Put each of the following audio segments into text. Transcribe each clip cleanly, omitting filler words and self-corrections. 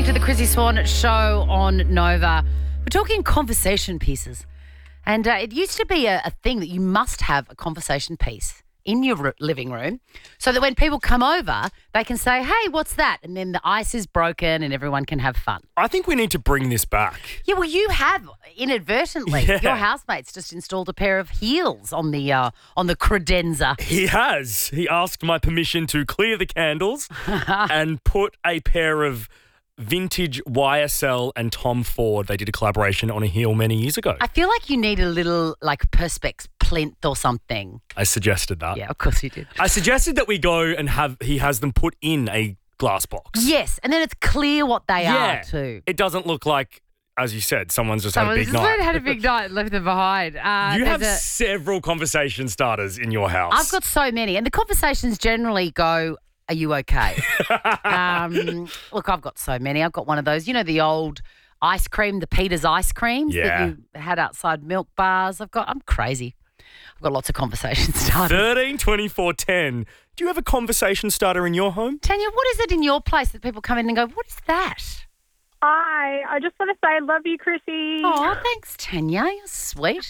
to the Chrissy Swan Show on Nova. We're talking conversation pieces. And it used to be a thing that you must have a conversation piece in your living room so that when people come over, they can say, hey, what's that? And then the ice is broken and everyone can have fun. I think we need to bring this back. Yeah, well, you have inadvertently. Yeah. Your housemate's just installed a pair of heels on the credenza. He has. He asked my permission to clear the candles and put a pair of vintage YSL and Tom Ford. They did a collaboration on a heel many years ago. I feel like you need a little like Perspex plinth or something. I suggested that. Yeah, of course you did. I suggested that we go and he has them put in a glass box. Yes, and then it's clear what they Yeah. are too. It doesn't look like, as you said, someone's just had a big Someone's night. had a big night and left them behind. You have several conversation starters in your house. I've got so many, and the conversations generally go, are you okay? Look, I've got so many. I've got one of those, you know, the old ice cream, the Peter's ice creams that you had outside milk bars. I'm crazy. I've got lots of conversation starters. 13 24 10. Do you have a conversation starter in your home? Tanya, what is it in your place that people come in and go, what is that? Hi, I just want to say I love you, Chrissy. Oh, thanks, Tanya. You're sweet.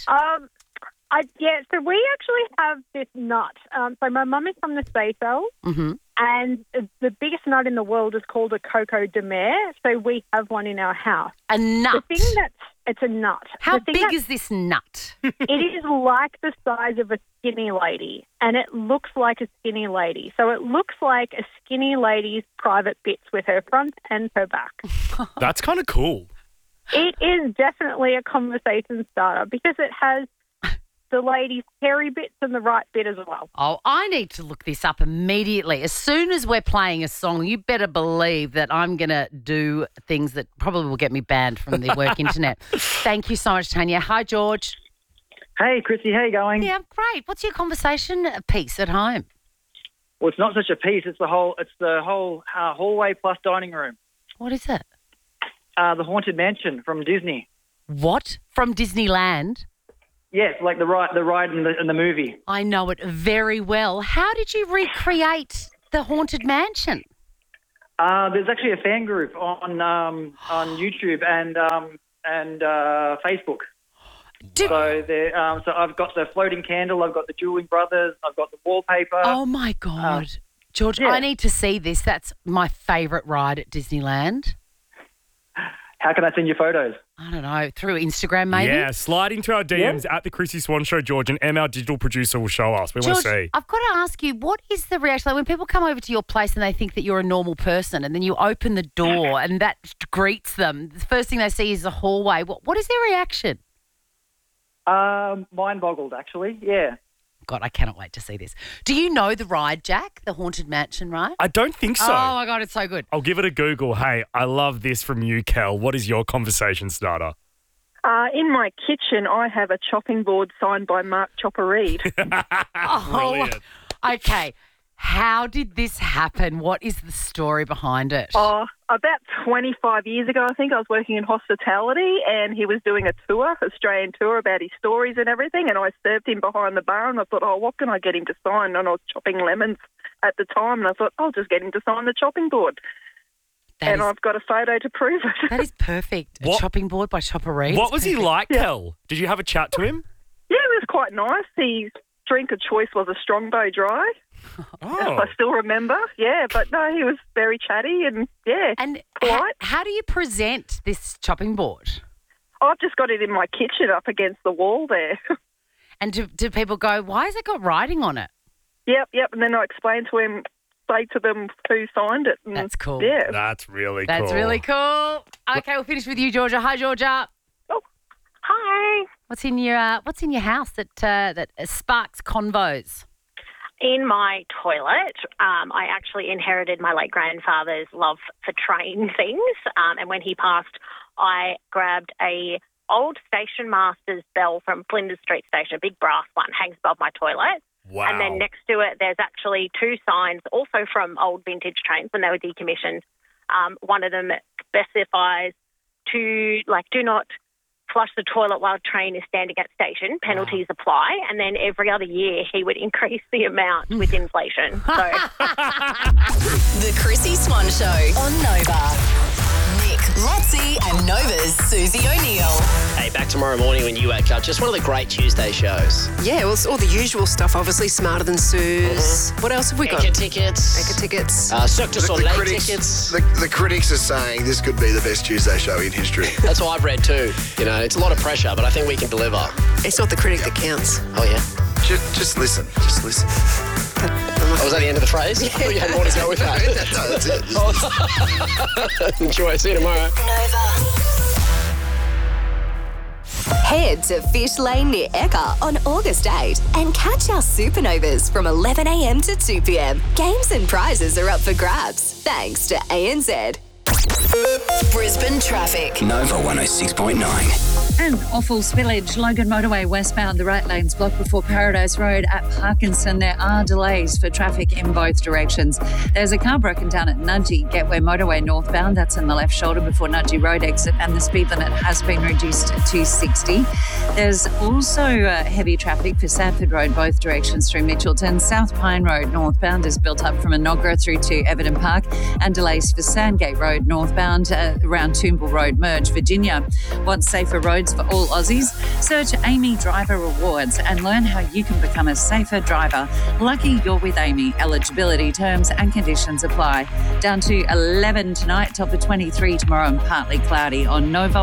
So we actually have this nut. So my mum is from the Seychelles, and the biggest nut in the world is called a coco de mer. So we have one in our house. A nut. It's a nut. How big is this nut? It is like the size of a skinny lady, and it looks like a skinny lady. So it looks like a skinny lady's private bits with her front and her back. That's kind of cool. It is definitely a conversation starter because it has the lady's hairy bits and the right bit as well. Oh, I need to look this up immediately. As soon as we're playing a song, you better believe that I'm going to do things that probably will get me banned from the work internet. Thank you so much, Tanya. Hi, George. Hey, Chrissy, how you going? Yeah, I'm great. What's your conversation piece at home? Well, it's not such a piece. It's the whole hallway plus dining room. What is it? The Haunted Mansion from Disney. What? From Disneyland? Yes, like the ride in the movie. I know it very well. How did you recreate the Haunted Mansion? There's actually a fan group on YouTube and Facebook. So I've got the floating candle, I've got the Dueling Brothers, I've got the wallpaper. Oh my God, George! yeah. I need to see this. That's my favourite ride at Disneyland. How can I send you photos? I don't know, through Instagram maybe? Yeah, slide into our DMs at the Chrissy Swan Show, George, and Em, our digital producer, will show us. We want to George, see. I've got to ask you, what is the reaction? Like when people come over to your place and they think that you're a normal person and then you open the door and that greets them, the first thing they see is the hallway. What is their reaction? Mind boggled, actually, yeah. God, I cannot wait to see this. Do you know the ride, Jack, the Haunted Mansion ride? I don't think so. Oh, my God, it's so good. I'll give it a Google. Hey, I love this from you, Kel. What is your conversation starter? In my kitchen, I have a chopping board signed by Mark Chopper Reed. Brilliant. Okay. How did this happen? What is the story behind it? About 25 years ago, I think, I was working in hospitality and he was doing a tour, Australian tour, about his stories and everything, and I served him behind the bar and I thought, what can I get him to sign? And I was chopping lemons at the time and I thought, I'll just get him to sign the chopping board. I've got a photo to prove it. That is perfect. A chopping board by Chopper Reed. What was he like, Kel? Did you have a chat to him? Yeah, it was quite nice. His drink of choice was a Strongbow Dry. Oh. I still remember, yeah, but no, he was very chatty and, And polite. how do you present this chopping board? I've just got it in my kitchen up against the wall there. And do people go, why has it got writing on it? Yep, and then I explain to him, say to them who signed it. And, That's cool. Yeah. That's really cool. That's really cool. Okay, we'll finish with you, Georgia. Hi, Georgia. Oh, hi. What's in your house that sparks convos? In my toilet, I actually inherited my late grandfather's love for train things. And when he passed, I grabbed a old station master's bell from Flinders Street Station, a big brass one, hangs above my toilet. Wow. And then next to it, there's actually two signs, also from old vintage trains when they were decommissioned. One of them specifies do not flush the toilet while train is standing at station, penalties apply, and then every other year he would increase the amount with inflation. So The Chrissy Swan Show on Nova. Nick and Nova's Susie O'Neill. Hey, back tomorrow morning when you wake up. Just one of the great Tuesday shows. Yeah, well, it's all the usual stuff, obviously. Smarter Than Suze. What else have we got? Eka tickets. Eka tickets. Cirque du Soleil tickets. The critics are saying this could be the best Tuesday show in history. That's what I've read too. You know, it's a lot of pressure, but I think we can deliver. It's not the critic that counts. Oh, yeah? Just listen. Just listen. Oh, was that the end of the phrase? I thought you had more to go with that. No, that's it. Enjoy. See you tomorrow. Head to Fish Lane near Eka on August 8 and catch our Supernovas from 11 a.m. to 2 p.m. Games and prizes are up for grabs, thanks to ANZ. Brisbane traffic. Nova 106.9. An awful spillage. Logan Motorway westbound, the right lane's blocked before Paradise Road at Parkinson. There are delays for traffic in both directions. There's a car broken down at Nudgee, Gateway Motorway northbound. That's in the left shoulder before Nudgee Road exit, and the speed limit has been reduced to 60. There's also heavy traffic for Sanford Road, both directions through Mitchelton. South Pine Road northbound is built up from Enoggera through to Everton Park, and delays for Sandgate Road northbound around Toombul Road merge, Virginia. Want safer roads for all Aussies? Search Amy Driver Rewards and learn how you can become a safer driver. Lucky you're with Amy. Eligibility terms and conditions apply. Down to 11 tonight, top of 23 tomorrow and partly cloudy on Nova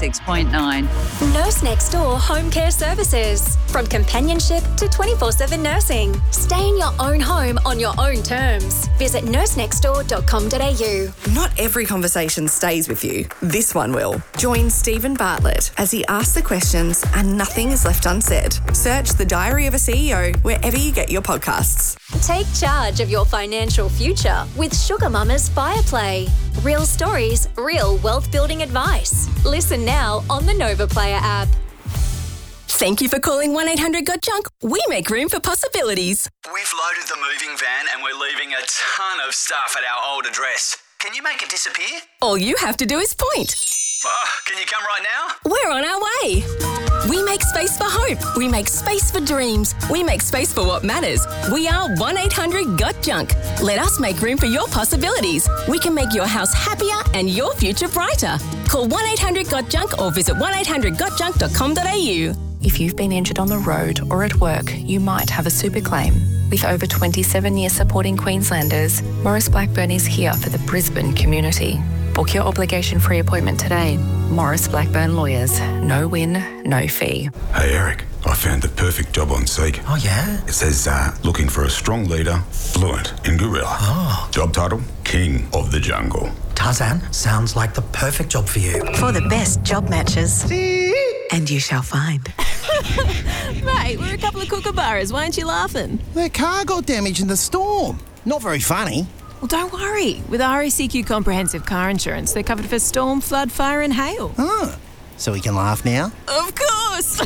106.9. Nurse Next Door Home Care Services. From companionship to 24/7 nursing. Stay in your own home on your own terms. Visit nursenextdoor.com.au. Not every conversation stays with you. This one will. Join Stephen Bartlett as he asks the questions and nothing is left unsaid. Search The Diary of a CEO wherever you get your podcasts. Take charge of your financial future with Sugar Mama's Fireplay. Real stories, real wealth building advice. Listen now on the Nova Player app. Thank you for calling 1-800-GOT-JUNK. We make room for possibilities. We've loaded the moving van and we're leaving a ton of stuff at our old address. Can you make it disappear? All you have to do is point. Can you come right now? We're on our way. We make space for hope. We make space for dreams. We make space for what matters. We are 1-800-GOT-JUNK. Let us make room for your possibilities. We can make your house happier and your future brighter. Call 1-800-GOT-JUNK or visit 1-800-GOTJUNK.com.au. If you've been injured on the road or at work, you might have a super claim. With over 27 years supporting Queenslanders, Maurice Blackburn is here for the Brisbane community. Book your obligation-free appointment today. Maurice Blackburn Lawyers. No win, no fee. Hey, Eric. I found the perfect job on Seek. Oh, yeah? It says, looking for a strong leader, fluent in gorilla. Oh. Job title, King of the Jungle. Tarzan, sounds like the perfect job for you. For the best job matches. And you shall find. Mate, we're a couple of kookaburras. Why aren't you laughing? Their car got damaged in the storm. Not very funny. Well, don't worry. With RACQ Comprehensive Car Insurance, they're covered for storm, flood, fire and hail. Oh, so we can laugh now? Of course!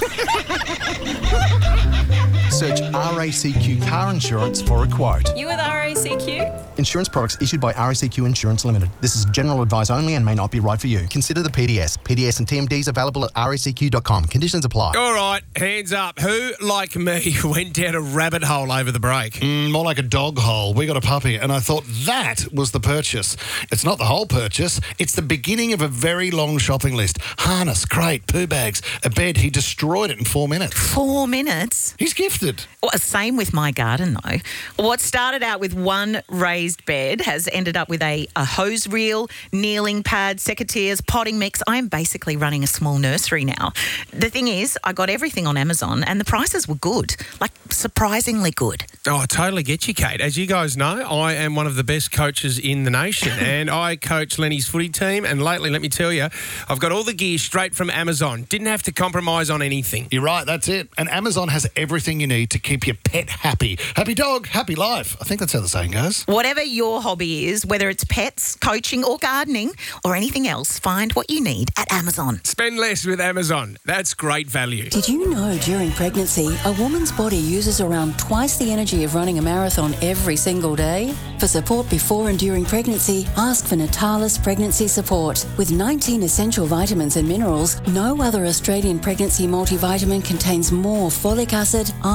Search RACQ Car Insurance for a quote. You with RACQ? Insurance products issued by RACQ Insurance Limited. This is general advice only and may not be right for you. Consider the PDS. PDS and TMDs available at racq.com. Conditions apply. All right, hands up. Who, like me, went down a rabbit hole over the break? More like a dog hole. We got a puppy, and I thought that was the purchase. It's not the whole purchase. It's the beginning of a very long shopping list. Harness, crate, poo bags, a bed. He destroyed it in 4 minutes. 4 minutes? He's gifted. Well, same with my garden, though. What started out with one raised bed has ended up with a hose reel, kneeling pad, secateurs, potting mix. I am basically running a small nursery now. The thing is, I got everything on Amazon and the prices were good, like surprisingly good. Oh, I totally get you, Kate. As you guys know, I am one of the best coaches in the nation and I coach Lenny's footy team, and lately, let me tell you, I've got all the gear straight from Amazon. Didn't have to compromise on anything. You're right, that's it. And Amazon has everything you need to keep your pet happy. Happy dog, happy life. I think that's how the saying goes. Whatever your hobby is, whether it's pets, coaching or gardening or anything else, find what you need at Amazon. Spend less with Amazon. That's great value. Did you know during pregnancy, a woman's body uses around twice the energy of running a marathon every single day? For support before and during pregnancy, ask for Natalis Pregnancy Support. With 19 essential vitamins and minerals, no other Australian pregnancy multivitamin contains more folic acid, iron,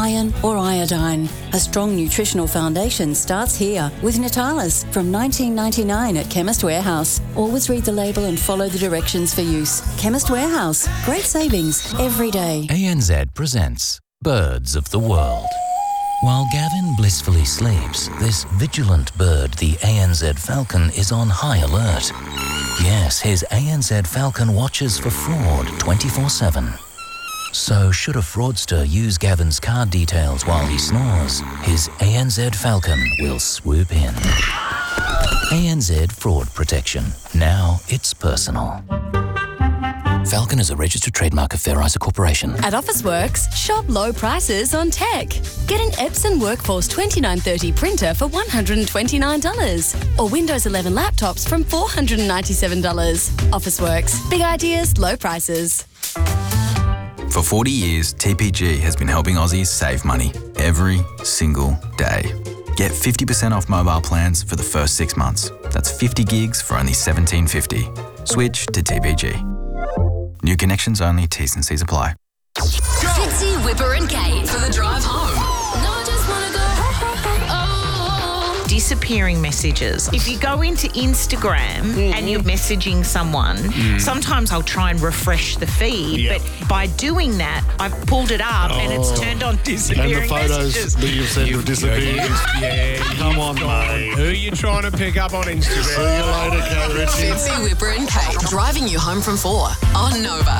iron or iodine. A strong nutritional foundation starts here with Natalis from $19.99 at Chemist Warehouse. Always read the label and follow the directions for use. Chemist Warehouse. Great savings every day. ANZ presents Birds of the World. While Gavin blissfully sleeps, this vigilant bird, the ANZ Falcon, is on high alert. Yes, his ANZ Falcon watches for fraud 24/7. So should a fraudster use Gavin's card details while he snores, his ANZ Falcon will swoop in. ANZ Fraud Protection. Now it's personal. Falcon is a registered trademark of Fair Isa Corporation. At Officeworks, shop low prices on tech. Get an Epson Workforce 2930 printer for $129 or Windows 11 laptops from $497. Officeworks. Big ideas, low prices. For 40 years, TPG has been helping Aussies save money every single day. Get 50% off mobile plans for the first 6 months. That's 50 gigs for only $17.50. Switch to TPG. New connections only, T's and C's apply. Fitzy, Whipper and Kate for the drive home. Disappearing messages. If you go into Instagram and you're messaging someone, sometimes I'll try and refresh the feed, but by doing that, I've pulled it up and it's turned on disappearing And the photos messages. that you've sent have disappeared. Come on, mate. Who are you trying to pick up on Instagram? See you later, Kate Ritchie. Fitzy, Whipper and Kate driving you home from 4 on Nova.